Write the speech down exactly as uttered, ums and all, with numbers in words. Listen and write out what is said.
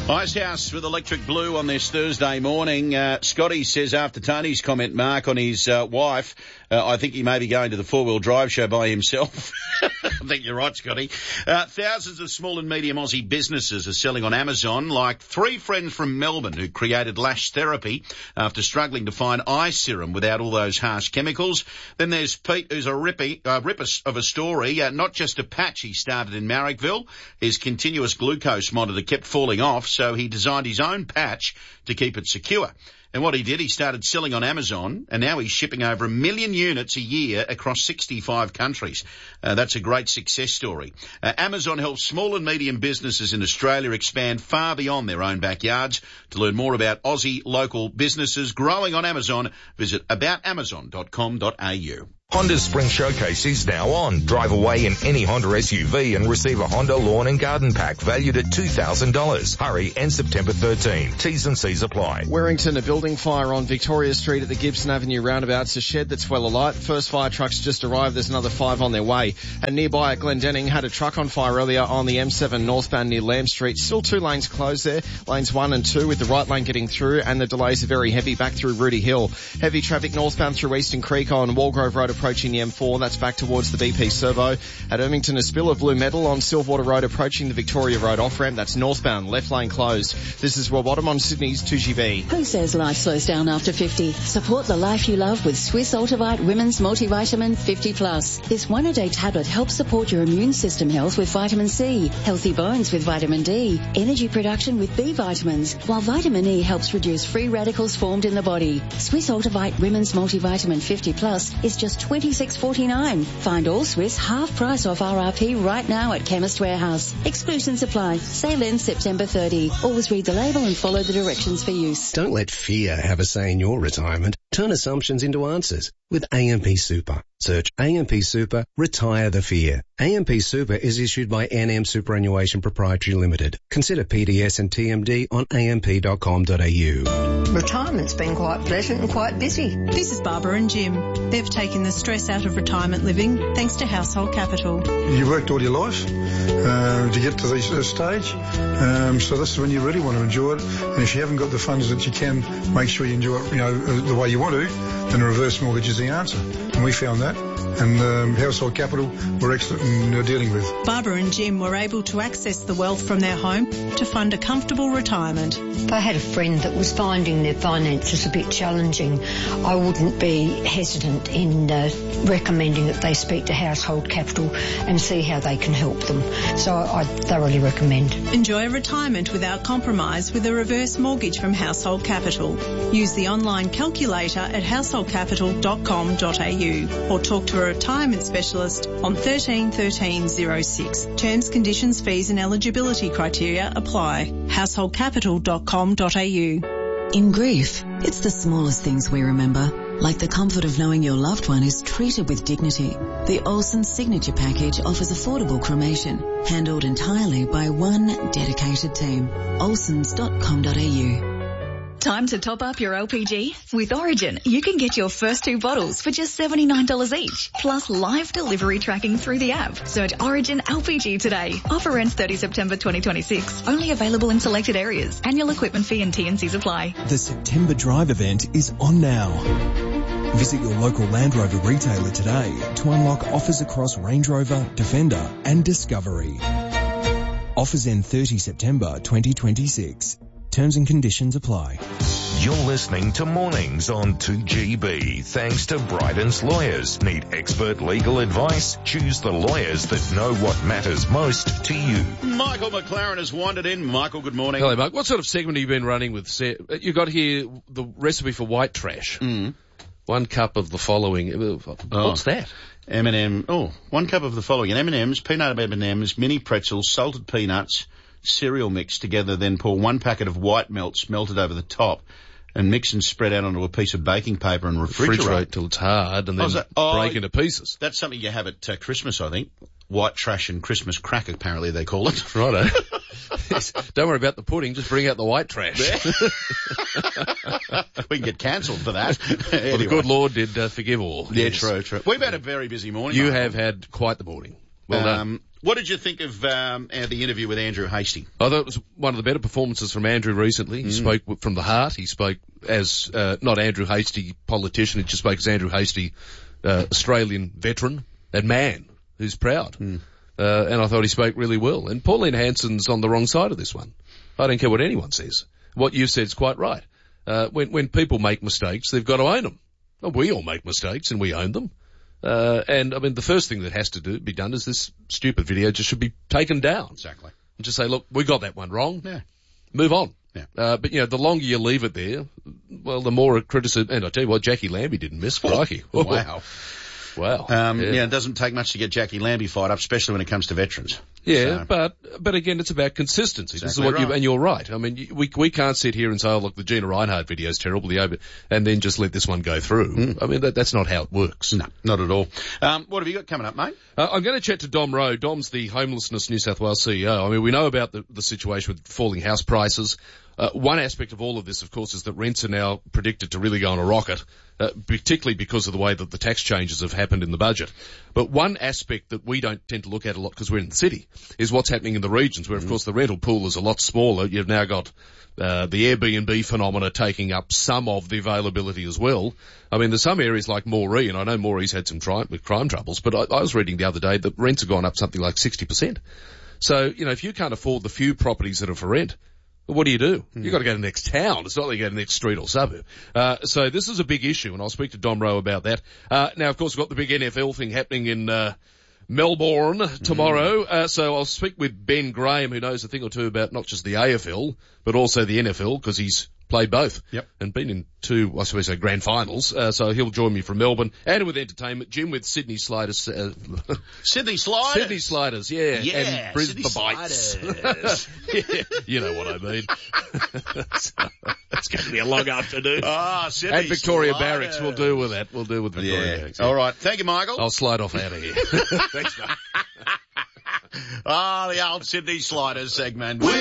Icehouse with Electric Blue on this Thursday morning. Uh, Scotty says after Tony's comment, Mark, on his uh, wife, uh, I think he may be going to the four-wheel drive show by himself. I think you're right, Scotty. Uh, thousands of small and medium Aussie businesses are selling on Amazon, like three friends from Melbourne who created Lash Therapy after struggling to find eye serum without all those harsh chemicals. Then there's Pete, who's a rippy, uh, ripper of a story, uh, not just a patch he started in Marrickville. His continuous glucose monitor kept falling off, so he designed his own patch to keep it secure. And what he did, he started selling on Amazon, and now he's shipping over a million units a year across sixty-five countries. Uh, that's a great success story. Uh, Amazon helps small and medium businesses in Australia expand far beyond their own backyards. To learn more about Aussie local businesses growing on Amazon, visit about amazon dot com dot a u. Honda's Spring Showcase is now on. Drive away in any Honda S U V and receive a Honda Lawn and Garden Pack valued at two thousand dollars. Hurry, end September thirteenth. T's and C's apply. Warrington, a building fire on Victoria Street at the Gibson Avenue roundabout. It's a shed that's well alight. First fire trucks just arrived. There's another five on their way. And nearby at Glendenning, had a truck on fire earlier on the M seven northbound near Lamb Street. Still two lanes closed there. Lanes one and two with the right lane getting through, and the delays are very heavy back through Rooty Hill. Heavy traffic northbound through Eastern Creek on Walgrove Road approaching the M four. That's back towards the B P Servo. At Ermington, a spill of blue metal on Silverwater Road approaching the Victoria Road off-ramp. That's northbound, left lane closed. This is Rob Bottom on Sydney's two G B. Who says life slows down after fifty? Support the life you love with Swiss Ultivite Women's Multivitamin fifty plus. This one-a-day tablet helps support your immune system health with vitamin C, healthy bones with vitamin D, energy production with B vitamins, while vitamin E helps reduce free radicals formed in the body. Swiss Ultivite Women's Multivitamin fifty plus is just twenty-six forty-nine. Find all Swiss half price off R R P right now at Chemist Warehouse. Exclusions apply. Sale ends September thirtieth. Always read the label and follow the directions for use. Don't let fear have a say in your retirement. Turn assumptions into answers with A M P Super. Search A M P Super, retire the fear. A M P Super is issued by N M Superannuation Proprietary Limited. Consider P D S and T M D on a m p dot com dot a u. Retirement's been quite pleasant and quite busy. This is Barbara and Jim. They've taken the stress out of retirement living thanks to Household Capital. You worked all your life uh, to get to this uh, stage, um, so this is when you really want to enjoy it. And if you haven't got the funds that you can make sure you enjoy it, you know, the way you want to, then a reverse mortgage is the answer. And we found that. And um, Household Capital were excellent in uh, dealing with. Barbara and Jim were able to access the wealth from their home to fund a comfortable retirement. If I had a friend that was finding their finances a bit challenging, I wouldn't be hesitant in uh, recommending that they speak to Household Capital and see how they can help them. So I thoroughly recommend. Enjoy retirement without compromise with a reverse mortgage from Household Capital. Use the online calculator at household capital dot com dot a u or talk to a retirement specialist on thirteen thirteen oh six. Terms, conditions, fees and eligibility criteria apply. household capital dot com dot a u. In grief, it's the smallest things we remember, like the comfort of knowing your loved one is treated with dignity. The Olsen Signature Package offers affordable cremation, handled entirely by one dedicated team. olsens dot com dot a u. Time to top up your L P G? With Origin, you can get your first two bottles for just seventy-nine dollars each, plus live delivery tracking through the app. Search Origin L P G today. Offer ends thirtieth September twenty twenty-six. Only available in selected areas. Annual equipment fee and T and Cs apply. The September Drive event is on now. Visit your local Land Rover retailer today to unlock offers across Range Rover, Defender and Discovery. Offers end thirtieth September twenty twenty-six. Terms and conditions apply. You're listening to Mornings on two G B, thanks to Bryden's Lawyers. Need expert legal advice? Choose the lawyers that know what matters most to you. Michael McLaren has wandered in. Michael, good morning. Hello, Mark. What sort of segment have you been running with? You got here the recipe for white trash. Mm. One cup of the following. What's oh. that? M and M. Oh, one cup of the following. M and M's, peanut M and M's, mini pretzels, salted peanuts, cereal mix together, then pour one packet of white melts melted over the top and mix and spread out onto a piece of baking paper and refrigerate. Refrigerate till it's hard and then oh, oh, break into pieces. That's something you have at uh, Christmas, I think. White trash and Christmas crack, apparently they call it. Righto. Yes. Don't worry about the pudding, just bring out the white trash. We can get cancelled for that. Anyway. Well, the good Lord did uh, forgive all. Yeah, yes. true, true. We've had a very busy morning. You Michael. have had quite the morning. Well um, done. What did you think of um, uh, the interview with Andrew Hastie? I thought it was one of the better performances from Andrew recently. He mm. spoke w- from the heart. He spoke as uh, not Andrew Hastie, politician. He just spoke as Andrew Hastie, uh, Australian veteran and man who's proud. Mm. Uh, and I thought he spoke really well. And Pauline Hanson's on the wrong side of this one. I don't care what anyone says. What you've said is quite right. Uh, when, when people make mistakes, they've got to own them. Well, we all make mistakes and we own them. Uh, and I mean, the first thing that has to do, be done is this stupid video just should be taken down. Exactly. And just say, look, we got that one wrong. Yeah. Move on. Yeah. Uh, but you know, the longer you leave it there, well, the more criticism, and I tell you what, Jackie Lambie didn't miss, crikey. Wow. Wow. Um, yeah. yeah, it doesn't take much to get Jackie Lambie fired up, especially when it comes to veterans. Yeah, so. but, but again, it's about consistency. Exactly this is what right. you, and you're right. I mean, we, we can't sit here and say, oh, look, the Gina Reinhardt video is terrible, the over, and then just let this one go through. Mm. I mean, that, that's not how it works. No, not at all. Um, what have you got coming up, mate? Uh, I'm going to chat to Dom Rowe. Dom's the Homelessness New South Wales C E O. I mean, we know about the, the situation with falling house prices. Uh, one aspect of all of this, of course, is that rents are now predicted to really go on a rocket, uh, particularly because of the way that the tax changes have happened in the budget. But one aspect that we don't tend to look at a lot because we're in the city is what's happening in the regions where, of mm. course, the rental pool is a lot smaller. You've now got uh, the Airbnb phenomena taking up some of the availability as well. I mean, there's some areas like Moree, and I know Moree's had some tri- with crime troubles, but I, I was reading the other day that rents have gone up something like sixty percent. So, you know, if you can't afford the few properties that are for rent, what do you do? Mm. You've got to go to the next town. It's not like you go to the next street or suburb. Uh, so this is a big issue, and I'll speak to Dom Rowe about that. Uh, now, of course, we've got the big N F L thing happening in uh, Melbourne tomorrow. Mm. Uh, so I'll speak with Ben Graham, who knows a thing or two about not just the A F L, but also the N F L, because he's played both. Yep. And been in two, I suppose, grand finals. Uh, so he'll join me from Melbourne. And with entertainment, Jim with Sydney Sliders. Uh, Sydney Sliders? Sydney Sliders, yeah. Yeah, and Brisbane Sydney Bites. Sliders. Yeah, you know what I mean. So, it's going to be a long afternoon. Ah, Sydney And Victoria Sliders. Barracks. We'll deal with that. We'll deal with Victoria Yeah. Barracks. All right. Thank you, Michael. I'll slide off out of here. Thanks, mate. Ah, the old Sydney Sliders segment.